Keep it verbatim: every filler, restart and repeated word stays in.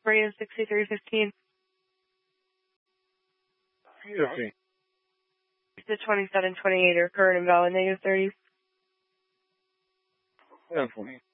Maria sixty-three fifteen. fifteen. The twenty-seven twenty-eight are current and valid negative thirties. ten twenty.